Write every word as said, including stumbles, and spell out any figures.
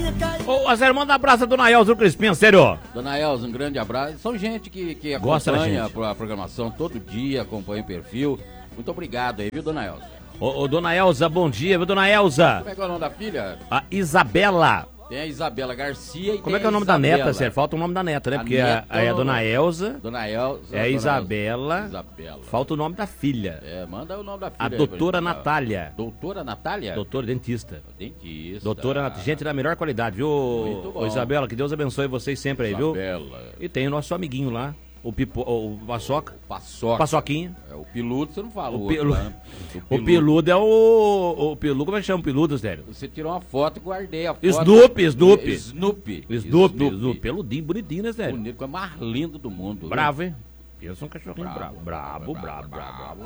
Ô, Zé, manda um abraço a Dona Elza do Crispim, sério. Dona Elza, um grande abraço. São gente que, que Gosta acompanha da gente. a programação todo dia, acompanha o perfil. Muito obrigado aí, viu, Dona Elza? Ô, ô, Dona Elza, bom dia, viu, Dona Elza? Como é que é o nome da filha? A Isabela. Tem a Isabela Garcia e Como tem é que é o nome Isabela. da neta, sério? Falta o nome da neta, né? A Porque neta a, aí a ou- Dona Elza, Dona Elza. é a Dona Isabela, Isabela. falta o nome da filha. É, manda o nome da filha. A aí pra doutora gente falar. Natália. Doutora Natália? Doutora dentista. Dentista. Doutora Natália, gente da melhor qualidade, viu? Muito bom. Ô, Isabela, que Deus abençoe vocês sempre aí, viu? Isabela. E tem o nosso amiguinho lá, o Pipo, o Paçoca, Paçoca. Paçoquinha. É, o piludo você não fala. O, outro, pilu... né? o Piludo é o... O Piludo, como é que chama o Piludo, sério? Você tirou uma foto e guardei a foto. Snoopy, Snoopy. Snoopy. Snoopy, Snoopy. Peludinho, bonitinho, né, sério? Bonito, é o mais lindo do mundo. viu? Bravo, hein? Pensa um cachorrinho bravo. Bravo, Bravo, bravo, bravo, bravo.